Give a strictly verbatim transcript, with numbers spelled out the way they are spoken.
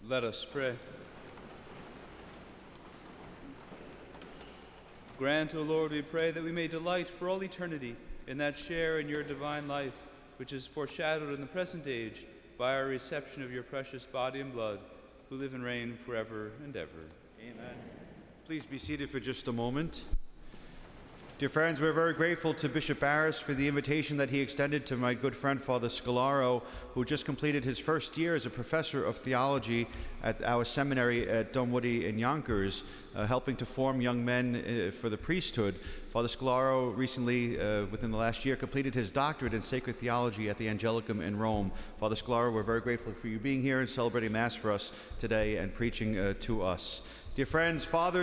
Let us pray. Grant, O Lord, we pray, that we may delight for all eternity in that share in your divine life, which is foreshadowed in the present age by our reception of your precious body and blood, who live and reign forever and ever. Amen. Please be seated for just a moment. Dear friends, we're very grateful to Bishop Barris for the invitation that he extended to my good friend Father Scalaro, who just completed his first year as a professor of theology at our seminary at Dunwoody in Yonkers, uh, helping to form young men uh, for the priesthood. Father Scalaro recently, uh, within the last year, completed his doctorate in sacred theology at the Angelicum in Rome. Father Scalaro, we're very grateful for you being here and celebrating Mass for us today and preaching uh, to us. Dear friends, Father